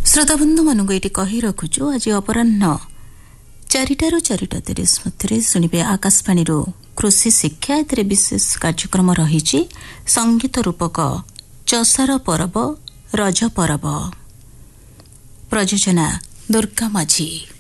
ଶ୍ରୋତାବନ୍ଧୁ ମାନଙ୍କୁ ଏଇଠି କହି ରଖୁଛୁ ଆଜି ଅପରାହ୍ନ 4ଟାରୁ 4:30 ମଧ୍ୟରେ ଶୁଣିବେ ଆକାଶବାଣୀରୁ କୃଷି ଶିକ୍ଷା। ଏଥିରେ ବିଶେଷ କାର୍ଯ୍ୟକ୍ରମ ରହିଛି ସଙ୍ଗୀତ ରୂପକ ଚଷାର ପରବ ରଜ ପରବ। ପ୍ରଯୋଜନା ଦୁର୍ଗା ମାଝୀ।